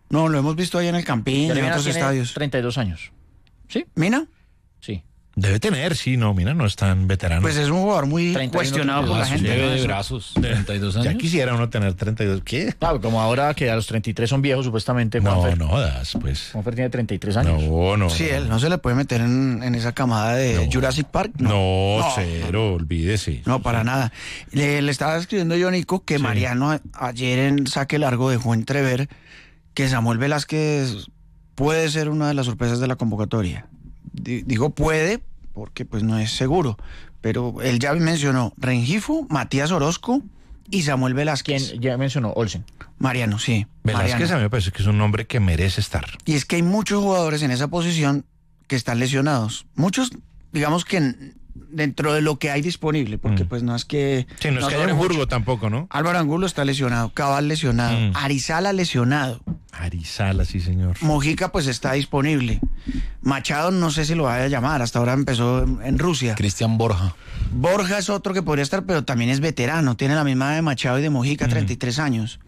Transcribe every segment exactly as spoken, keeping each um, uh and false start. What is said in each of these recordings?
No, lo hemos visto ahí en el Campín, en otros tiene estadios. treinta y dos años. ¿Sí? ¿Mina? Sí. Debe tener, sí, no, mira, no es tan veterano. Pues es un jugador muy treinta y uno, cuestionado por la treinta y gente. dos, ¿no? de Eso- brazos, treinta y dos años. Ya quisiera uno tener treinta y dos. ¿Qué? Claro, como ahora que a los treinta y tres son viejos, supuestamente. No, Juanfer. no das, pues. Juanfer tiene treinta y tres años. No, no. Sí, él no se le puede meter en, en esa camada de No. Jurassic Park. No, No, cero, olvídese. No, para nada. Le, le estaba escribiendo yo, Nico, que Sí. Mariano a- ayer en saque largo dejó entrever que Samuel Velázquez puede ser una de las sorpresas de la convocatoria. Di- Digo puede, porque pues no es seguro, pero él ya mencionó Rengifo, Matías Orozco y Samuel Velázquez. ¿Quién ya mencionó? Olsen. Mariano, sí. Velázquez Mariano. a mí me parece que es un hombre que merece estar. Y es que hay muchos jugadores en esa posición que están lesionados. Muchos, digamos que en- dentro de lo que hay disponible, porque Mm. pues no es que... Sí, no es que haya sobre un mucho. Burgo tampoco, ¿no? Álvaro Angulo está lesionado, Cabal lesionado, Mm. Arizala lesionado, Arizala, sí, señor. Mojica pues está disponible. Machado no sé si lo vaya a llamar, hasta ahora empezó en, en Rusia. Cristian Borja. Borja es otro que podría estar, pero también es veterano, tiene la misma edad de Machado y de Mojica, Mm. treinta y tres años.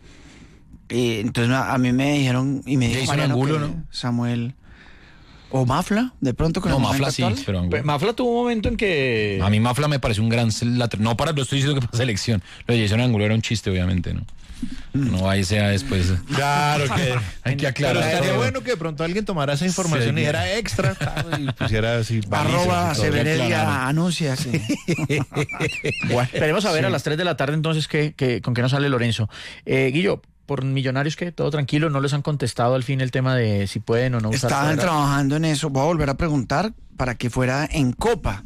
Eh, entonces a, a mí me dijeron, y me dijo Jason Mariano Angulo, que ¿no? Samuel... O Mafla, de pronto con No, el Mafla momento sí, actual. pero Angulo. Pues, Mafla tuvo un momento en que... A mí Mafla me parece un gran lateral. No para, lo estoy diciendo que para selección. Lo de Jason Angulo era un chiste, obviamente, ¿no? No ahí sea después. Claro que Hay que Pero aclarar. estaría todo. bueno que de pronto alguien tomara esa información Sí. y era extra claro, y pusiera así. Arroba balizas y todo. Severedia anuncia, sí. Bueno, esperemos a ver a las tres de la tarde entonces que, que, con qué nos sale Lorenzo. Eh, Guillo, por Millonarios, ¿qué? ¿Todo tranquilo? ¿No les han contestado al fin el tema de si pueden o no usar Estaban fuera? trabajando en eso. Voy a volver a preguntar para que fuera en Copa.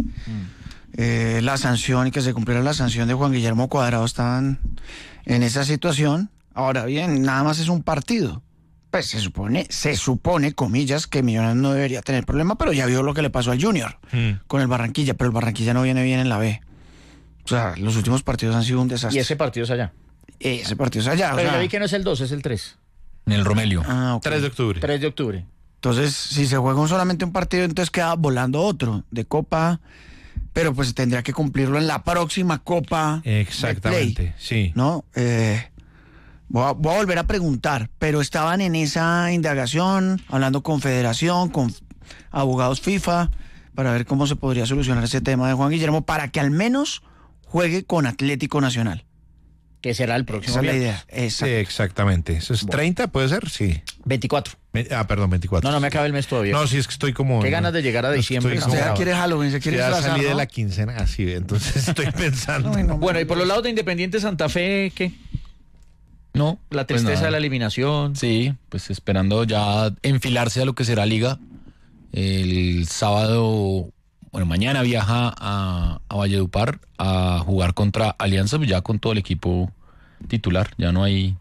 Eh, la sanción y que se cumpliera la sanción de Juan Guillermo Cuadrado estaban en esa situación. Ahora bien, nada más es un partido. Pues se supone, se supone, comillas, que Millonarios no debería tener problema, pero ya vio lo que le pasó al Junior Mm. con el Barranquilla, pero el Barranquilla no viene bien en la B. O sea, los últimos partidos han sido un desastre. Y ese partido es allá. Ese partido es allá. o Pero sea, yo vi que no es el dos, es el tres. En el Romelio. ah, ok. tres de octubre. tres de octubre. Entonces, si se juega un- solamente un partido, entonces queda volando otro de Copa, pero pues tendría que cumplirlo en la próxima Copa. de Exactamente, Play, sí. ¿no? Eh, voy, a, voy a volver a preguntar, pero estaban en esa indagación, hablando con Federación, con abogados FIFA, para ver cómo se podría solucionar ese tema de Juan Guillermo, para que al menos juegue con Atlético Nacional. Que será el próximo Esa es la viernes. idea. Sí, Exacto. exactamente. ¿Eso es treinta, puede ser? Sí. veinticuatro. Ve- Ah, perdón, veinticuatro. No, no me acaba el mes todavía. No, sí, es que estoy como... Qué ganas de llegar a no, diciembre. estoy Usted como- ya quiere Halloween, se quiere ya disfrazar, salí de ¿no? la quincena, así, entonces estoy pensando. Bueno, Bueno, y por los lados de Independiente Santa Fe, ¿qué? No. La pues tristeza nada. de la eliminación. Sí, pues esperando ya enfilarse a lo que será Liga. El sábado, bueno, mañana viaja a, a Valledupar a jugar contra Alianza, pues ya con todo el equipo titular. Ya no hay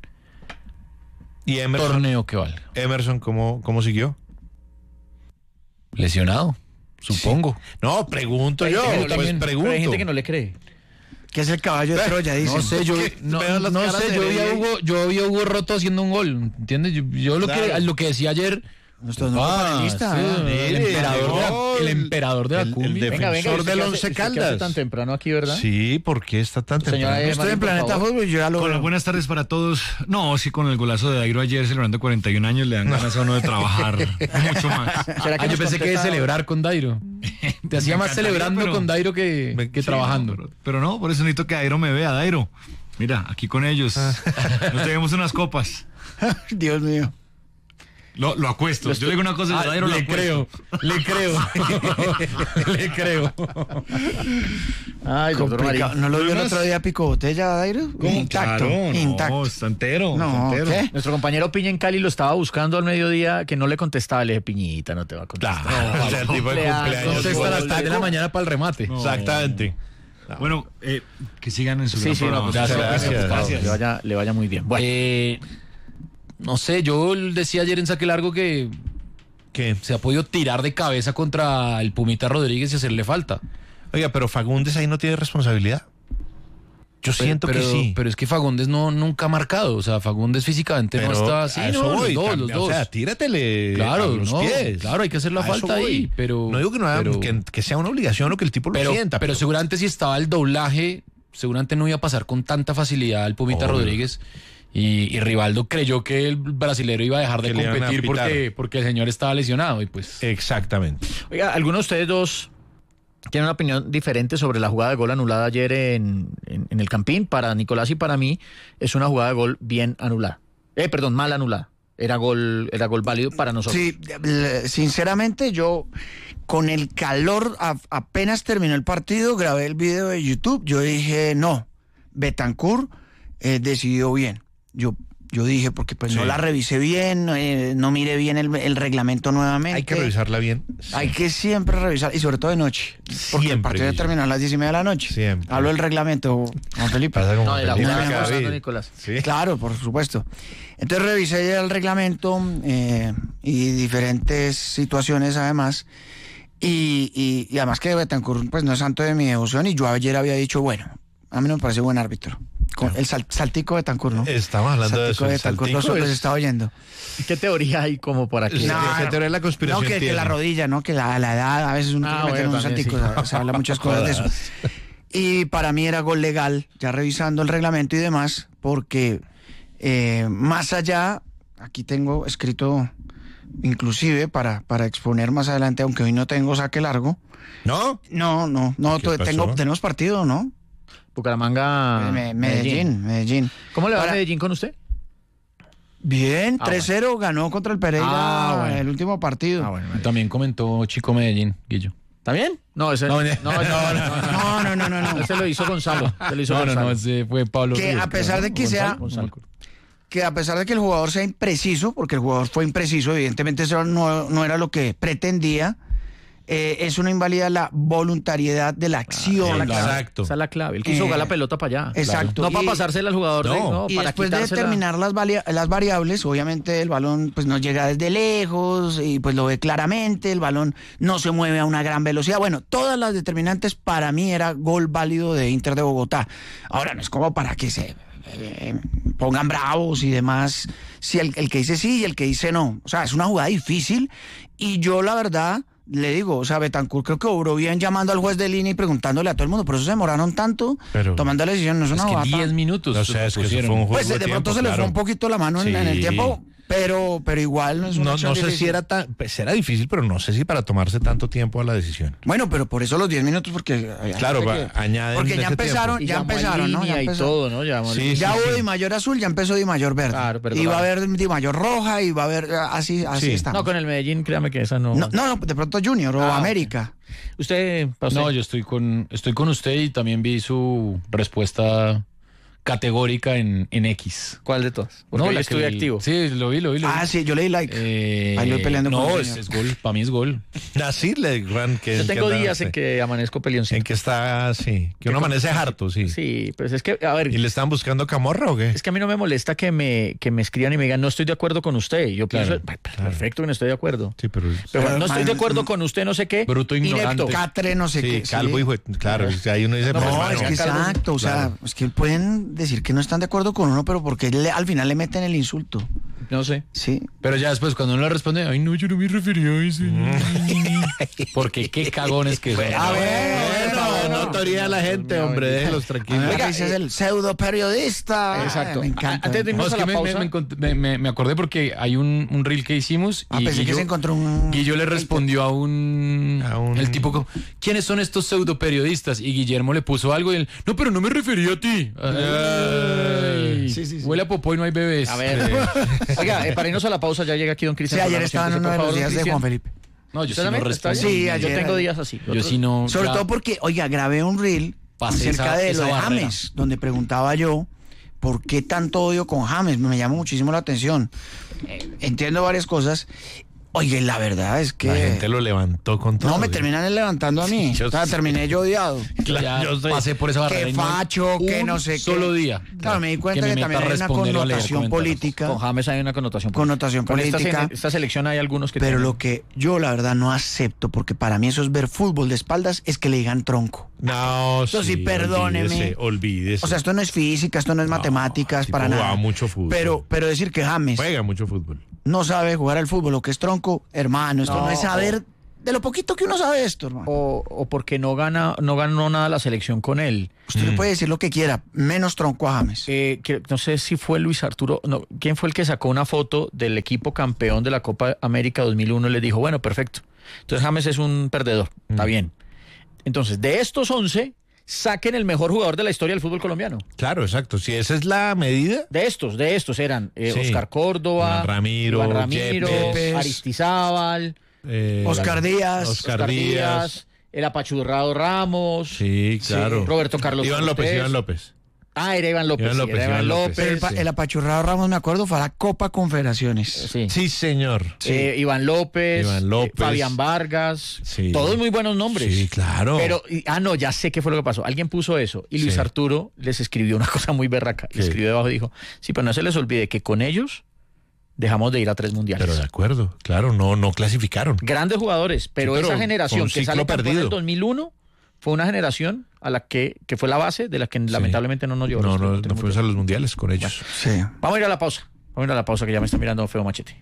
¿Y Emerson, torneo que valga. Emerson cómo, cómo siguió? Lesionado, supongo. No, pregunto Hay yo, gente que no le- pues pero pregunto. hay gente que no le cree. que es el caballo de Troya, dicen. No sé, yo, que no, veo las no caras sé, de yo vi a Heredia. Hugo, yo vi a Hugo Roto haciendo un gol, ¿entiendes? Yo, yo lo, Claro. que, lo que decía ayer... Nuestro nuevo Ah, panelista, sí, ¿eh? el, Mire, emperador de la, llegó el el- emperador de la el- el cumbia. de- Venga, venga. Defensor ¿usted del qué hace- Once usted qué hace Caldas. tan temprano aquí, ¿verdad? Sí, ¿por qué está tan Señora temprano? Eva. Estoy en por Planeta favor. Fútbol, yo ya lo Con las veo. buenas tardes para todos. No, sí, con el golazo de Dairo ayer celebrando cuarenta y un años le dan ganas a uno de trabajar mucho más. ¿Será que Ah, yo nos pensé que de contesta- celebrar con Dairo. Te hacía Me más encantaría, celebrando pero- con Dairo que, Me- que sí, trabajando. no, pero, pero no, por eso necesito que Dairo me vea, Dairo. Mira, aquí con ellos. Nos tenemos unas copas. Dios mío. Lo, lo acuesto. Yo le digo una cosa, Ah, Dairo lo le acuesto. creo, le creo, le creo. Ay, doctor Complicado. Marín. ¿No lo vio el Además- otro día pico botella, Dairo? Intacto, Claro, intacto. No, está entero. No, está entero. ¿qué? Nuestro compañero Piña en Cali lo estaba buscando al mediodía, que no le contestaba. Le dije, Piñita, no te va a contestar. Claro, o sea, el tipo de Cumpleaños, cumpleaños. Contesta a las gol, tres de la mañana para el remate. No. Exactamente. Bueno, eh, que sigan en su Sí, gran sí, no, programa. pues, Gracias, gracias, gracias. gracias. Le vaya, le vaya muy bien. Bueno, Eh, no sé, yo decía ayer en Saque Largo que ¿Qué? se ha podido tirar de cabeza contra el Pumita Rodríguez y hacerle falta. Oiga, pero Fagundes ahí no tiene responsabilidad. Yo Pero- siento pero, que sí. Pero es que Fagundes no, nunca ha marcado. O sea, Fagundes físicamente no Pero está así. a eso No, voy los dos, también. los dos. O sea, tíratele Claro, a los no, pies. claro, hay que hacer la A eso falta voy. ahí, pero- No digo que, no haga- pero- que, que sea una obligación o que el tipo lo pero, sienta. pero seguramente si estaba el doblaje, seguramente no iba a pasar con tanta facilidad al Pumita Obvio. Rodríguez. Y, y Rivaldo creyó que el brasilero iba a dejar de Que le iban a competir pitar. porque, porque el señor estaba lesionado y pues... Exactamente. Oiga, ¿alguno de ustedes dos tiene una opinión diferente sobre la jugada de gol anulada ayer en, en, en el Campín? Para Nicolás y para mí es una jugada de gol bien anulada. Eh, perdón, mal anulada. Era gol, era gol válido para nosotros. Sí, l- sinceramente yo con el calor a- apenas terminó el partido, grabé el video de YouTube, yo dije no, Betancur eh, decidió bien. Yo yo dije porque pues Sí. no la revisé bien, eh, no miré bien el, el reglamento nuevamente. Hay que revisarla bien. Hay que siempre revisar, y sobre todo de noche, porque el Siempre, partido Guillo. terminó a las diez y media de la noche. Siempre. Hablo del reglamento, Juan Felipe. Pasa como No, de la Felipe jugada que David. está pasando, Nicolás. Sí. Claro, por supuesto. Entonces revisé ya el reglamento eh, y diferentes situaciones además. Y, y, y además que Betancur pues no es santo de mi devoción, y yo ayer había dicho, bueno, a mí no me parece buen árbitro. Con el sal- saltico de Betancur, ¿no? Estamos hablando de Saltico eso. de el Betancur, saltico los, los es- estaba oyendo. ¿Qué teoría hay como para que... Sí. No, ¿qué teoría de la conspiración No, que, que tiene? la rodilla, ¿no? Que la, la edad, a veces uno Ah, tiene que meter bueno, unos también, salticos, sí. se habla muchas cosas de eso. Y para mí era gol legal, ya revisando el reglamento y demás, porque eh, más allá, aquí tengo escrito inclusive para, para exponer más adelante, aunque hoy no tengo saque largo. ¿No? No, no, no, ¿Qué to- pasó? tengo, tenemos partido, ¿no? Bucaramanga... Me- Medellín, Medellín. ¿Cómo le va a Ahora- Medellín con usted? Bien, Ah, tres cero, ganó contra el Pereira Ah, bueno. el último partido. Ah, bueno. También comentó Chico Medellín, Guillo. ¿Está bien? No, ese no, No, no, no, no, no, No, no, no, no, no. Ese lo hizo Gonzalo. Ese lo hizo No, no, Gonzalo. no, ese fue Pablo Que Ríos, a pesar creo, de que ¿no? sea- Gonzalo, Gonzalo. Que a pesar de que el jugador sea impreciso, porque el jugador fue impreciso, evidentemente eso no, no era lo que pretendía, eh, eso no invalida la voluntariedad de la acción. Esa es la clave. Exacto. Esa es la clave. Él quiso Eh, jugar la pelota para allá. exacto. No para Y- pasársela al jugador. No. de- no, Y para después de quitársela. determinar las, valia- las variables, obviamente el balón pues no llega desde lejos y pues lo ve claramente, el balón no se mueve a una gran velocidad. Bueno, todas las determinantes para mí era gol válido de Inter de Bogotá. Ahora no es como para que se eh, pongan bravos y demás, si el, el que dice sí y el que dice no. O sea, es una jugada difícil y yo la verdad... Le digo, o sea, Betancur creo que obró bien llamando al juez de línea y preguntándole a todo el mundo, por eso se demoraron tanto Pero- tomando la decisión, no es Es una que jugada. diez minutos. O sea, es que eso pusieron. fue un juego Pues de de pronto tiempo, se le fue claro. un poquito la mano en, Sí. en el tiempo, pero, pero igual no es una No, acción no sé si difícil. era tan... Pues era difícil, pero no sé si para tomarse tanto tiempo a la decisión. Bueno, pero por eso los diez minutos, porque... hay Claro, gente va, añaden Porque ya ese empezaron, Y ya llamó a empezaron, ¿no? Ya línea y empezaron. todo, ¿no? Llamó a Sí, línea. Ya sí, hubo sí. Di Mayor azul, ya empezó Di Mayor verde. Claro, pero y va a claro. haber Di Mayor roja y va a haber... Así, así Sí. estamos. No, con el Medellín, créame que esa no. no, no, no, de pronto Junior o Ah, América. Usted, para usted. No, yo estoy con, estoy con usted y también vi su respuesta categórica en, en X. ¿Cuál de todas? Porque No, hoy la estuve que- activo. Sí, lo vi, lo vi. Lo vi. Ah, sí, yo le di like. Eh, Ahí lo voy peleando con No, el es, señor. es gol. Para mí es gol. Así le digan que... Yo tengo que anda- días en que amanezco peleoncito. En que está, sí. Que uno amanece harto, sí. Sí, pues es que, a ver, ¿Y le están buscando camorra o qué? es que a mí no me molesta que me, que me escriban y me digan, no estoy de acuerdo con usted. Y yo Claro, pienso, "Pues, perfecto que no estoy de acuerdo. Sí, pero... Pero Pero, no estoy man, de acuerdo con usted, no sé qué. Bruto ignorante. inepto. Catre, no sé Sí, qué. calvo sí. y jue- claro, o sea, ahí uno dice, No, pues, No, mano, es que Calvo, exacto, o sea, claro. es que pueden decir que no están de acuerdo con uno, pero porque le- al final le meten el insulto. No sé. Sí. Pero ya después, cuando uno le responde, ay, no, yo no me refería a eso. Porque qué cagones que son. A ver, Bueno, no autoría a la gente, hombre, déjelos tranquilos. Oiga, ese es el pseudo periodista. Exacto. Me encanta. Antes de No, irnos es a que la me, pausa. me, me encont- me- me- me acordé porque hay un, un reel que hicimos Ah, y pensé que Guillo, se encontró un... Guillo le respondió a un, A un- el tipo como, ¿quiénes son estos pseudo periodistas? Y Guillermo le puso algo y él, no, pero no me refería a ti. Ay, Sí, sí, sí. Huele a popó y no hay bebés. A ver. Oiga, eh, para irnos a la pausa, ya llega aquí don Sí, Cristian. ayer Solano, estaba en siéntese, uno de por los favor, días don de Cristian. Juan Felipe. No, yo sí ¿Usted no también? ¿Está respondo. bien? Sí, Yo ayer- tengo días así. Yo Otros- sí no. Sobre ya- todo porque, oiga, grabé un reel Pasé acerca esa- de esa lo de barrera. James, donde preguntaba yo por qué tanto odio con James. Me llama muchísimo la atención. Eh, entiendo varias cosas. Oye, la verdad es que... La gente lo levantó con todo. No, me ¿sí? terminan levantando a mí. Yo O sea, sé. terminé yo odiado. ya yo sé. pasé por esa barrera. Que y no hay facho, que un no sé qué. solo día. Claro, me di cuenta me que, meta también a hay una responder o a leer connotación comentarios. política. Con James hay una connotación política. Connotación Con esta, política. se- esta selección hay algunos que Pero tienen- lo que yo la verdad no acepto, porque para mí eso es ver fútbol de espaldas, es que le digan tronco. No, Eso sí, sí, perdóneme. Olvídese, olvídese. O sea, esto no es física, esto no es No, matemáticas, tipo para nada. jugaba mucho fútbol. Pero, pero decir que James Juega mucho fútbol. no sabe jugar al fútbol o que es tronco, hermano, esto no, No, es saber de lo poquito que uno sabe de esto, hermano. O, o porque no gana, no ganó nada la selección con él. Usted le puede decir lo que quiera, menos Tronco a James. Eh, que, no sé si fue Luis Arturo, no, ¿quién fue el que sacó una foto del equipo campeón de la Copa América dos mil uno y le dijo, bueno, perfecto. Entonces James es un perdedor, mm. está bien. Entonces, de estos once, saquen el mejor jugador de la historia del fútbol colombiano. Claro, exacto. Si esa es la medida. De estos, de estos eran eh, Sí. Oscar Córdoba, Iván Ramiro, Iván Ramiro, Yepes. Aristizábal, eh, Oscar Díaz. Oscar Oscar Díaz. Díaz, el apachurrado Ramos, Sí, claro. Roberto Carlos Iván López, Cortés. Iván López. Ah, era Iván López. Iván sí, López, era Iván Iván López. López. Pero el, pa- sí. el apachurrado Ramos, me acuerdo, fue a la Copa Confederaciones. Sí. Sí, señor. Eh, Iván López, Iván López. eh, Fabián Vargas, Sí. todos muy buenos nombres. Sí, claro. Pero, y- ah, no, ya sé qué fue lo que pasó. Alguien puso eso y Luis Sí. Arturo les escribió una cosa muy berraca. Le Sí. escribió debajo y dijo, sí, pero no se les olvide que con ellos dejamos de ir a tres mundiales. Pero de acuerdo, claro, no, no clasificaron. Grandes jugadores, pero, Sí, pero esa generación con que ciclo sale campeón en perdido. el dos mil uno fue una generación a la que, que fue la base de la que lamentablemente no nos llevó. a No, los no, tres no fuimos mundiales. a los mundiales con ellos. Sí. Vamos a ir a la pausa. Vamos a ir a la pausa que ya me está mirando feo Machete.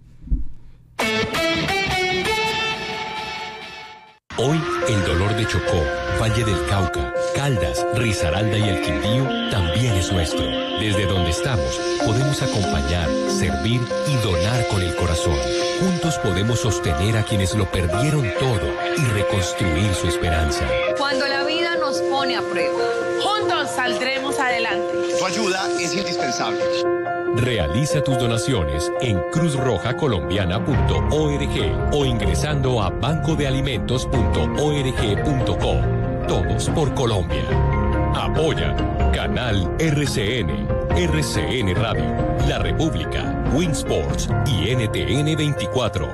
Hoy el dolor de Chocó, Valle del Cauca, Caldas, Risaralda y el Quindío también es nuestro. Desde donde estamos podemos acompañar, servir y donar con el corazón. Juntos podemos sostener a quienes lo perdieron todo y reconstruir su esperanza. Cuando la vida nos pone a prueba, juntos saldremos adelante. Tu ayuda es indispensable. Realiza tus donaciones en cruz roja colombiana punto org o ingresando a banco de alimentos punto org punto co. Todos por Colombia. Apoya Canal R C N, R C N Radio, La República, Winsports y N T N veinticuatro.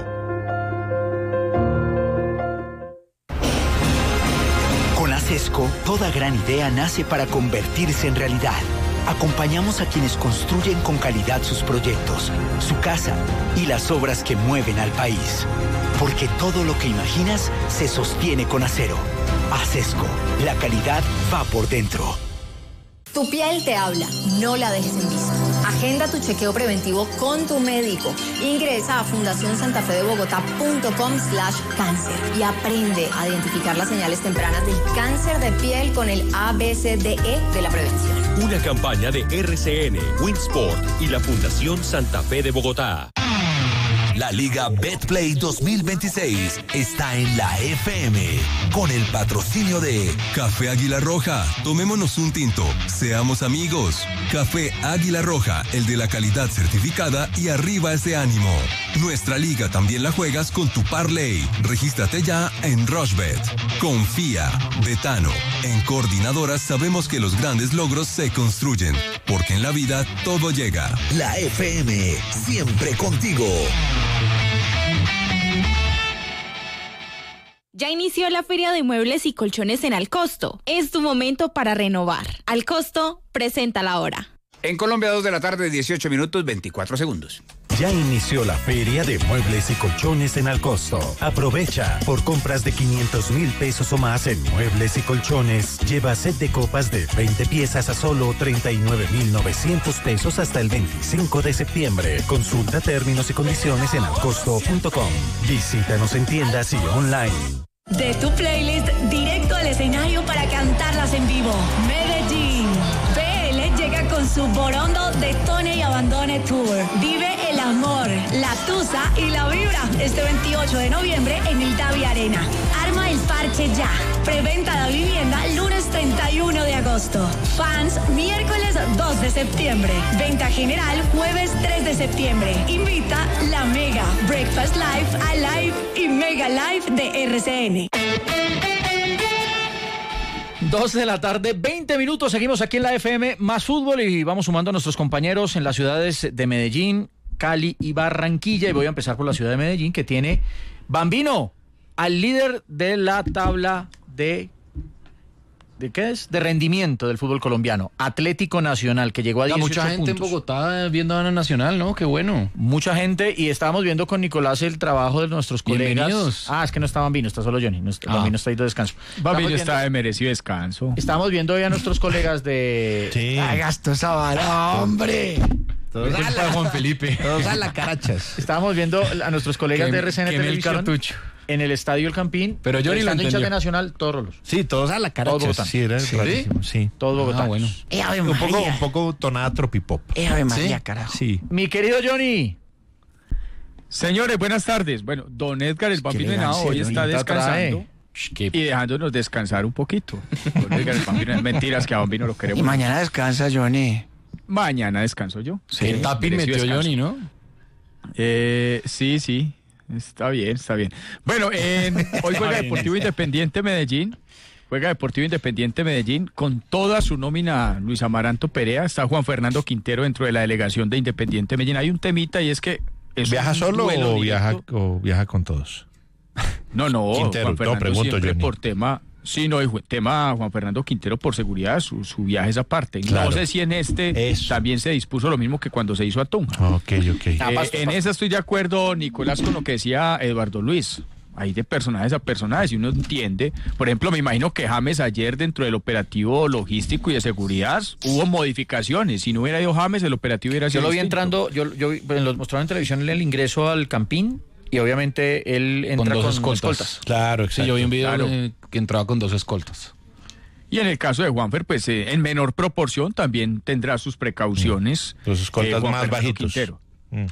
Con ASESCO, toda gran idea nace para convertirse en realidad. Acompañamos a quienes construyen con calidad sus proyectos, su casa y las obras que mueven al país. Porque todo lo que imaginas se sostiene con acero. ASESCO, la calidad va por dentro. Tu piel te habla, no la dejes en vista. Agenda tu chequeo preventivo con tu médico. Ingresa a fundación santa fe de bogotá punto com slash cáncer y aprende a identificar las señales tempranas del cáncer de piel con el A B C D E de la prevención. Una campaña de R C N, Winsport y la Fundación Santa Fe de Bogotá. La Liga Betplay dos mil veintiséis está en la F M con el patrocinio de Café Águila Roja. Tomémonos un tinto, seamos amigos. Café Águila Roja, el de la calidad certificada y arriba ese ánimo. Nuestra liga también la juegas con tu parlay. Regístrate ya en Rushbet. Confía, Betano. En Coordinadoras sabemos que los grandes logros se construyen, porque en la vida todo llega. La F M, siempre contigo. Ya inició la Feria de Muebles y Colchones en Alcosto. Es tu momento para renovar. Alcosto, presenta la hora. En Colombia, dos de la tarde, dieciocho minutos, veinticuatro segundos. Ya inició la Feria de Muebles y Colchones en Alcosto. Aprovecha. Por compras de quinientos mil pesos o más en Muebles y Colchones, lleva set de copas de veinte piezas a solo treinta y nueve mil novecientos pesos hasta el veinticinco de septiembre. Consulta términos y condiciones en alcosto punto com. Visítanos en tiendas y online. De tu playlist directo al escenario para cantarlas en vivo. Medellín. P L llega con su Borondo Detone y Abandone Tour. Vive el amor, la tusa y la vibra este veintiocho de noviembre en el Davi Arena. Arma el parche ya. Preventa de vivienda lunes treinta y uno de agosto. Fans miércoles dos de septiembre. Venta general jueves tres de septiembre. Invita la Mega, Breakfast Live, Alive y Mega Live de R C N. Dos de la tarde, veinte minutos, seguimos aquí en la F M, más fútbol y vamos sumando a nuestros compañeros en las ciudades de Medellín, Cali y Barranquilla. Y voy a empezar por la ciudad de Medellín, que tiene Bambino, al líder de la tabla de... ¿De qué es? De rendimiento del fútbol colombiano. Atlético Nacional, que llegó a dieciocho mucha gente puntos. en Bogotá viendo a Nacional, ¿no? Qué bueno. Mucha gente, y estábamos viendo con Nicolás el trabajo de nuestros colegas. Bienvenidos. Ah, es que no está Bambino, está solo Johnny. No está, Ah. Bambino está ahí de descanso. Bambino Estamos está viendo- de merecido descanso. Estamos viendo hoy a nuestros colegas de... Sí. Ay, gastó esa vara, hombre. Todo culpa de Juan Felipe. Todos a la carachas. Estábamos viendo a nuestros colegas Quem- de R C N queme el Televisión cartucho. en el estadio El Campín, pero yo ni lo estando hinchas entendí. de Nacional, todos rolos. Sí, todos a la cara. Todos Bogotá. Sí, era ¿Sí? rarísimo, sí. Todos Bogotá. Ah, bueno. Eh, Ave Un poco, María. un poco tonada tropipop. Eh, Ave María, ¿Sí? carajo. Sí. Mi querido Johnny. Señores, buenas tardes. Bueno, don Edgar, el Bambino Henao, elegancia, hoy Johnny. está descansando. Trae. Que- Y dejándonos descansar un poquito. Don Edgar, el Bambino, mentiras que a Bambino lo Y queremos. mañana descansa, Johnny. Mañana descanso yo. que Tapin merecido metió descanso. Johnny, ¿no? Eh, sí, sí. Está bien, está bien. Bueno, en- hoy juega bien. Deportivo Independiente Medellín. Juega Deportivo Independiente Medellín con toda su nómina. Luis Amaranto Perea, está Juan Fernando Quintero dentro de la delegación de Independiente Medellín. Hay un temita y es que es ¿Viaja un solo duelo o viaja, directo. o viaja con todos? No, no, Quintero, Juan no, Fernando pregunto, siempre Johnny. por tema. Sí, no, el ju- tema Juan Fernando Quintero por seguridad, su, su viaje es aparte. Claro. No sé si en este Eso. también se dispuso lo mismo que cuando se hizo a Tunja. Ok, ok. Eh, pasto, en pasto. esa estoy de acuerdo, Nicolás, con lo que decía Eduardo Luis. Hay de personajes a personajes y uno entiende. Por ejemplo, me imagino que James ayer dentro del operativo logístico y de seguridad hubo modificaciones. Si no hubiera ido James, el operativo hubiera Yo sido lo vi distinto. entrando, yo, yo vi- pues, lo mostraron en televisión el ingreso al Campín y obviamente él entra Con con, dos escoltas. escoltas. Claro, Sí, exacto. yo vi un video Claro. de- que entraba con dos escoltas. Y en el caso de Juanfer, pues eh, en menor proporción también tendrá sus precauciones. Los escoltas eh, Juan más Fernando bajitos. Quintero. Mm.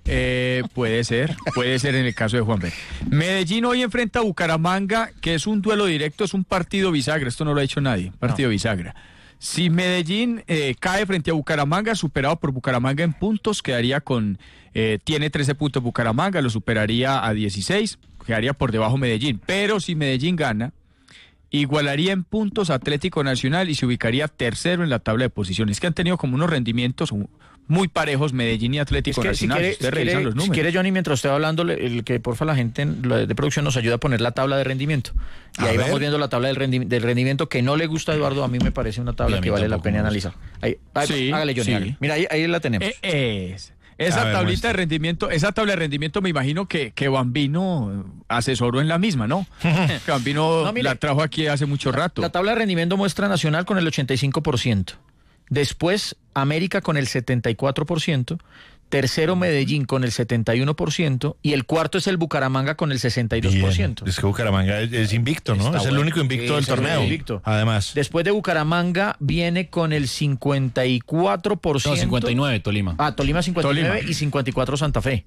Eh, puede ser, puede ser en el caso de Juanfer. Medellín hoy enfrenta a Bucaramanga, que es un duelo directo, es un partido bisagra, esto no lo ha hecho nadie, partido bisagra. Si Medellín eh, cae frente a Bucaramanga, superado por Bucaramanga en puntos, quedaría con, eh, tiene trece puntos Bucaramanga, lo superaría a dieciséis, quedaría por debajo Medellín. Pero si Medellín gana, igualaría en puntos Atlético Nacional y se ubicaría tercero en la tabla de posiciones. Que han tenido como unos rendimientos muy parejos Medellín y Atlético Es que si Nacional. quiere, Ustedes si revisan quiere- los si números. quiere, Johnny, mientras usted va hablando, le- el que porfa la gente en- lo de de producción nos ayuda a poner la tabla de rendimiento. Y A ahí ver. vamos viendo la tabla del, rendi- del rendimiento que no le gusta a Eduardo, a mí me parece una Y tabla a mí que vale la tampoco pena me analizar. Ahí, ahí, Sí, hágale, Johnny, sí. hágale. Mira, ahí, ahí la tenemos. Eh, es- esa A ver, tablita muestra. de rendimiento, esa tabla de rendimiento me imagino que, que Bambino asesoró en la misma, ¿no? Que Bambino No, mire, la trajo aquí hace mucho rato. La tabla de rendimiento muestra Nacional con el ochenta y cinco por ciento. Después América con el setenta y cuatro por ciento. Tercero Medellín con el setenta y uno por ciento. Y el cuarto es el Bucaramanga con el sesenta y dos por ciento. Bien. Es que Bucaramanga es, es invicto, ¿no? Está es el bueno. único invicto Sí, del es el torneo. invicto. Además. Después de Bucaramanga viene con el cincuenta y cuatro por ciento. No, cincuenta y nueve, Tolima. Ah, Tolima cincuenta y nueve Tolima. y cincuenta y cuatro Santa Fe.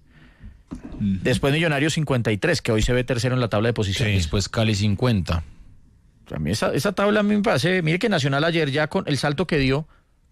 Después Millonarios cincuenta y tres, que hoy se ve tercero en la tabla de posiciones. Después Cali cincuenta. A mí esa, esa tabla a mí me parece, mire que Nacional ayer ya con el salto que dio,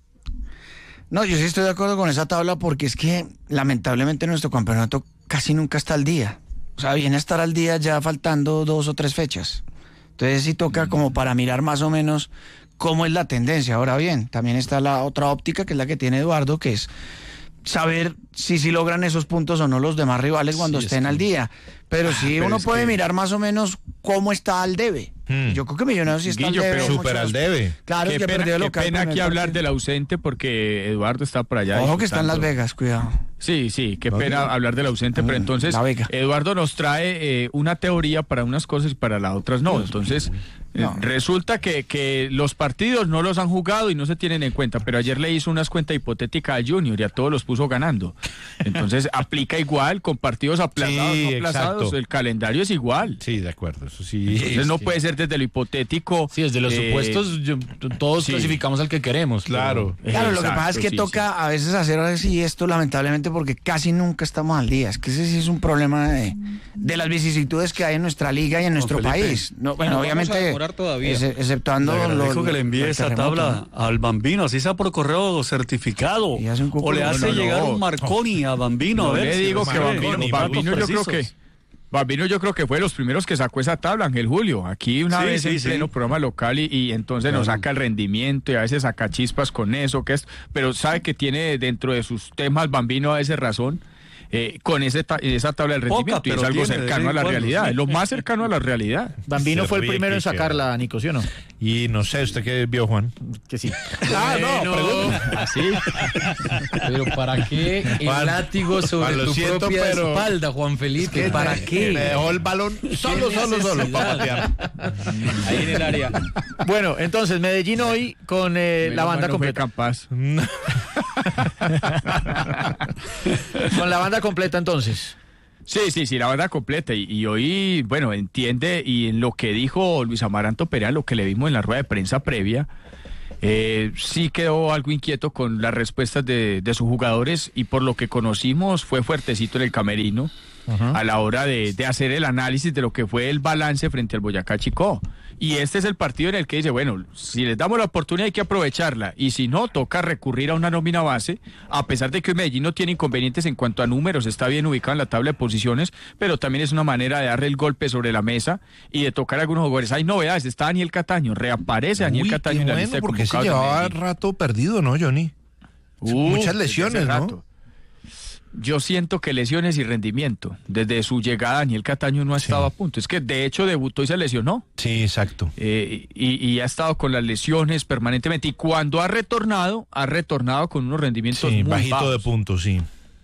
No, yo sí estoy de acuerdo con esa tabla porque es que lamentablemente nuestro campeonato casi nunca está al día. O sea, viene a estar al día ya faltando dos o tres fechas. Entonces sí toca como para mirar más o menos cómo es la tendencia. Ahora bien, también está la otra óptica que es la que tiene Eduardo, que es saber si sí logran esos puntos o no los demás rivales cuando Sí, es estén que- al día. Pero sí pero uno es puede que- mirar más o menos cómo está al debe. Hmm. Yo creo que Millonarios sí está Guillo, al debe. pero Súper muchos- al debe. Claro, qué es que pena, perdió el qué local. pena primer aquí hablar partido. del ausente porque Eduardo está por allá. Ojo que está en Las disfrutando. Vegas, cuidado. Sí, sí, qué No, pena no. hablar del ausente, pero Mm, entonces La Vega. Eduardo nos trae eh, una teoría para unas cosas y para las otras no. Entonces, eh, No. resulta que, que los partidos no los han jugado y no se tienen en cuenta, pero ayer le hizo unas cuentas hipotéticas al Junior y a todos los puso ganando. Entonces, aplica igual, con partidos aplazados, Sí, no aplazados, exacto. el calendario es igual. Sí, de acuerdo. Eso sí. Entonces, no sí. puede ser desde lo hipotético. Sí, desde los eh, supuestos, yo- todos sí. clasificamos al que queremos. Claro. pero- Claro, lo que Exacto, pasa es que sí, toca a veces hacer así esto lamentablemente porque casi nunca estamos al día. Es que ese sí es un problema de, de las vicisitudes que hay en nuestra liga y en nuestro Felipe, país. No, bueno, no obviamente, vamos a demorar todavía. ex- exceptuando Le agradezco los- que le envíe los esa terremotos, tabla ¿no? al Bambino, así sea por correo certificado. Y hace un cuco- O le no, hace no, no. llegar un Marconi a Bambino. No a ver le si digo que recibe Bambino, con Bambino datos yo creo que precisos. Bambino yo creo que fue de los primeros que sacó esa tabla, Ángel Julio. Aquí una Sí, vez sí, en sí. pleno programa local y, y entonces nos Claro. saca el rendimiento y a veces saca chispas con eso, que es, pero sabe que tiene dentro de sus temas Bambino a veces razón. eh, con ese ta- esa tabla del Poca, rendimiento y es pero algo tiene de cercano vez a en la cuando, realidad, sí. es lo más cercano a la realidad. Bambino Se fue el ríe, primero en Quique. sacarla, Nico, ¿sí o no? Y no sé, ¿usted qué vio, Juan? Que sí. Ah, no, pregunta. Así. Pero ¿para qué el Juan, látigo sobre Juan, lo tu siento, propia pero- espalda, Juan Felipe? ¿Para qué? Me dejó el balón solo, solo, solo para patear. Ahí en el área. Bueno, entonces Medellín hoy con eh, la Menos banda mal no fue completa. capaz. Con la banda completa entonces. Sí, sí, sí, la banda completa. Y, y hoy, bueno, entiende, y en lo que dijo Luis Amaranto Perea, lo que le vimos en la rueda de prensa previa, eh, sí quedó algo inquieto con las respuestas de, de sus jugadores, y por lo que conocimos fue fuertecito en el camerino uh-huh. a la hora de, de hacer el análisis de lo que fue el balance frente al Boyacá Chicó. Y este es el partido en el que dice, bueno, si les damos la oportunidad hay que aprovecharla, y si no, toca recurrir a una nómina base, a pesar de que hoy Medellín no tiene inconvenientes en cuanto a números, está bien ubicado en la tabla de posiciones, pero también es una manera de darle el golpe sobre la mesa y de tocar a algunos jugadores. Hay novedades, está Daniel Cataño, reaparece Daniel Uy, Cataño en la bueno, lista de porque convocados. se llevaba de Medellín. rato perdido, ¿no, Johnny? Uh, Muchas lesiones, ¿no? Yo siento que lesiones y rendimiento. Desde su llegada Daniel Cataño no ha estado sí. a punto. Es que de hecho debutó y se lesionó. Sí, exacto. Eh, y, y ha estado con las lesiones permanentemente. Y cuando ha retornado, ha retornado con unos rendimientos sí, muy bajito bajos. de puntos, sí.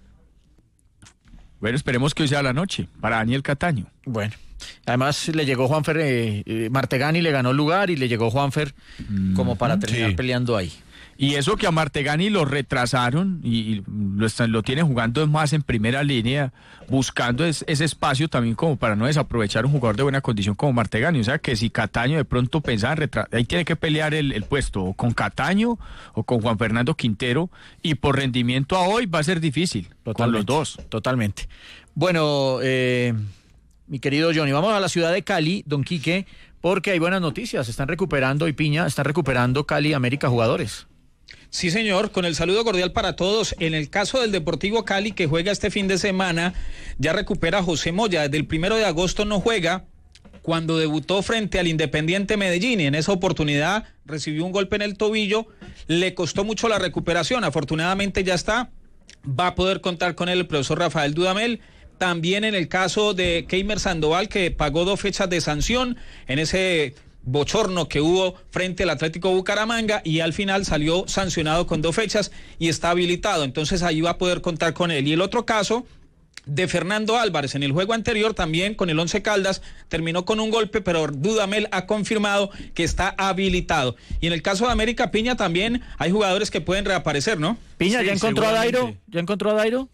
Bueno, esperemos que hoy sea la noche para Daniel Cataño. Bueno. Además le llegó Juanfer, eh, eh, Martegani le ganó lugar y le llegó Juanfer mm, como para terminar sí. peleando ahí. Y eso que a Martegani lo retrasaron y lo, están, lo tienen jugando más en primera línea, buscando es, ese espacio también como para no desaprovechar un jugador de buena condición como Martegani. O sea que si Cataño de pronto pensaba en retrasar, ahí tiene que pelear el, el puesto o con Cataño o con Juan Fernando Quintero, y por rendimiento a hoy va a ser difícil totalmente, con los dos. Totalmente. Bueno, eh, mi querido Johnny, vamos a la ciudad de Cali, don Quique, porque hay buenas noticias. Están recuperando, y Piña, están recuperando Cali América jugadores. Sí, señor, con el saludo cordial para todos. En el caso del Deportivo Cali, que juega este fin de semana, ya recupera a José Moya. Desde el primero de agosto no juega, cuando debutó frente al Independiente Medellín, y en esa oportunidad recibió un golpe en el tobillo, le costó mucho la recuperación. Afortunadamente ya está, va a poder contar con él el profesor Rafael Dudamel. También en el caso de Keimer Sandoval, que pagó dos fechas de sanción en ese bochorno que hubo frente al Atlético Bucaramanga, y al final salió sancionado con dos fechas y está habilitado, entonces ahí va a poder contar con él. Y el otro caso de Fernando Álvarez, en el juego anterior también con el Once Caldas terminó con un golpe, pero Dudamel ha confirmado que está habilitado. Y en el caso de América, Piña, también hay jugadores que pueden reaparecer, ¿no? Piña, sí, ¿ya encontró a Dairo? ¿Ya encontró a Dairo?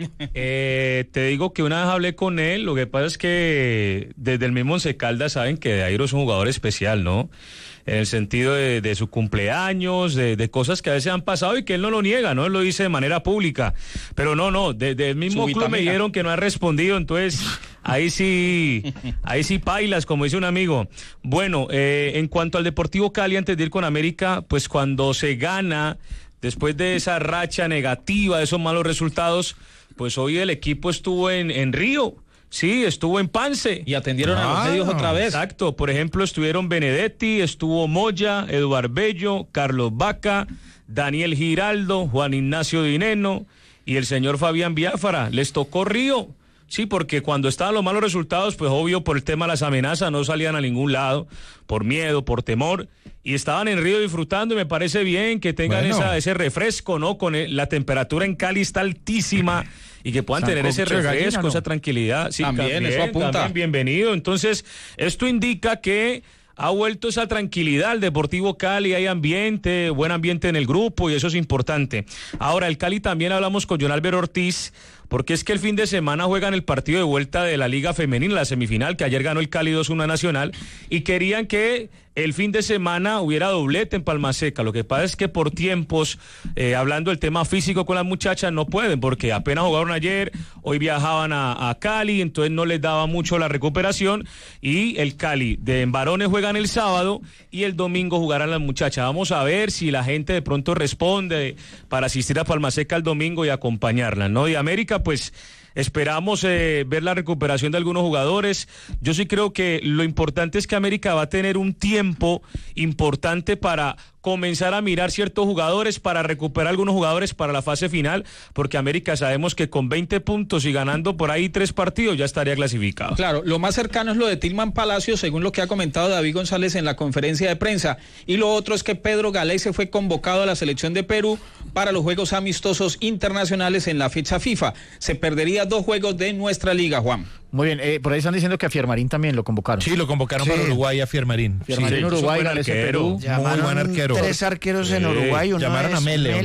Eh, te digo que una vez hablé con él, lo que pasa es que desde el mismo Once Caldas saben que Dairo es un jugador especial, ¿no? En el sentido de, de su cumpleaños, de, de cosas que a veces han pasado y que él no lo niega, ¿no? Él lo dice de manera pública. Pero no, no, desde el mismo club me dijeron que no ha respondido, entonces ahí sí, ahí sí pailas, como dice un amigo. Bueno, eh, en cuanto al Deportivo Cali, antes de ir con América, pues cuando se gana, después de esa racha negativa, de esos malos resultados, pues hoy el equipo estuvo en, en Río. Sí, estuvo en Pance. Y atendieron ah, a los medios otra vez. Exacto. Por ejemplo, estuvieron Benedetti, estuvo Moya, Eduard Bello, Carlos Vaca, Daniel Giraldo, Juan Ignacio Dineno y el señor Fabián Biafara. Les tocó Río. Sí, porque cuando estaban los malos resultados, pues obvio por el tema de las amenazas no salían a ningún lado, por miedo, por temor, y estaban en Río disfrutando, y me parece bien que tengan bueno. esa, ese refresco, ¿no? Con el, la temperatura en Cali está altísima, y que puedan tener ese refresco, gallina, ¿no? Esa tranquilidad. Sí, también, también, eso apunta. También, bienvenido. Entonces, esto indica que ha vuelto esa tranquilidad al Deportivo Cali, hay ambiente, buen ambiente en el grupo, y eso es importante. Ahora, el Cali también hablamos con John Álvaro Ortiz, porque es que el fin de semana juegan el partido de vuelta de la Liga Femenina, la semifinal, que ayer ganó el Cali dos uno a Nacional, y querían que el fin de semana hubiera doblete en Palma Seca. Lo que pasa es que por tiempos, eh, hablando del tema físico con las muchachas, no pueden, porque apenas jugaron ayer, hoy viajaban a, a Cali, entonces no les daba mucho la recuperación, y el Cali de en varones juegan el sábado, y el domingo jugarán las muchachas. Vamos a ver si la gente de pronto responde para asistir a Palma Seca el domingo y acompañarla, ¿no? De América, pues esperamos eh, ver la recuperación de algunos jugadores. Yo sí creo que lo importante es que América va a tener un tiempo importante para comenzar a mirar ciertos jugadores, para recuperar algunos jugadores para la fase final, porque América sabemos que con veinte puntos y ganando por ahí tres partidos ya estaría clasificado. Claro, lo más cercano es lo de Tilman Palacios, según lo que ha comentado David González en la conferencia de prensa, y lo otro es que Pedro Galey se fue convocado a la selección de Perú para los Juegos Amistosos Internacionales en la fecha FIFA. Se perdería dos juegos de nuestra liga, Juan. Muy bien, eh, por ahí están diciendo que a Fiermarín también lo convocaron. Sí, lo convocaron sí. para Uruguay a Fiermarín. Fiermarín, sí, Uruguay, Galese, Perú. Llamaron muy buen arquero. Tres arqueros en Uruguay. Uno llamaron es a Mele, Mele ¿no?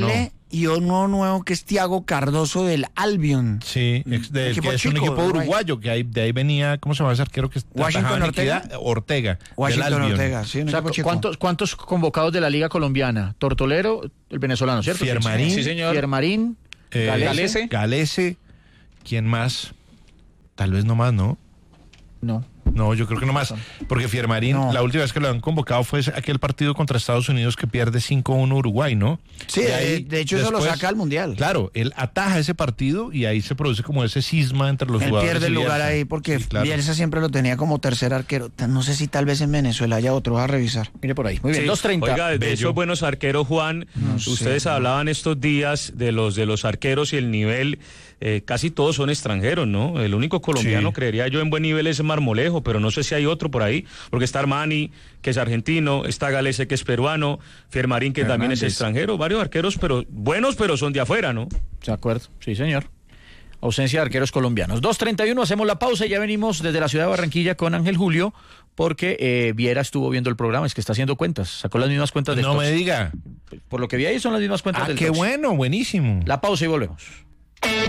y uno nuevo que es Thiago Cardoso del Albion. Sí, ex- de- Equipo que es un chico, equipo Uruguay. uruguayo, que ahí, de ahí venía, ¿cómo se llama ese arquero que Washington atajaba en Ortega. Equidad? Ortega. del Washington Albion. Ortega, sí, un O sea, equipo chico. ¿cuántos, ¿Cuántos convocados de la Liga Colombiana? Tortolero, el venezolano, ¿cierto? Fiermarín. Sí, señor. Fiermarín, Eh, Galese. Galese. ¿Quién más? Tal vez no más, ¿no? No. No, yo creo que no más. Porque Fiermarín, No. la última vez que lo han convocado fue ese- aquel partido contra Estados Unidos que pierde cinco uno Uruguay, ¿no? Sí, Y de, ahí, de hecho eso lo después, saca al Mundial. Claro, él ataja ese partido y ahí se produce como ese cisma entre los Él jugadores. pierde el y lugar Bielsa. ahí porque Sí, claro. Bielsa siempre lo tenía como tercer arquero. No sé si tal vez en Venezuela haya otro, a revisar. Mire por ahí. Muy bien, Sí. dos treinta. Oiga, de Bello. esos buenos arqueros, Juan, ustedes sé, no. hablaban estos días de los de los arqueros y el nivel, eh, casi todos son extranjeros, ¿no? El único colombiano, Sí. creería yo, en buen nivel es Marmolejo, pero no sé si hay otro por ahí, porque está Armani, que es argentino, está Galese, que es peruano, Fiermarín, que también es Hernández. extranjero, varios arqueros, pero buenos, pero son de afuera, ¿no? De acuerdo, sí, señor. Ausencia de arqueros colombianos. dos treinta y uno, hacemos la pausa y ya venimos desde la ciudad de Barranquilla con Ángel Julio, porque eh, Viera estuvo viendo el programa, es que está haciendo cuentas, sacó las mismas cuentas del No me Tox. diga. Por lo que vi ahí son las mismas cuentas Ah, del qué Tox. bueno, buenísimo. La pausa y volvemos.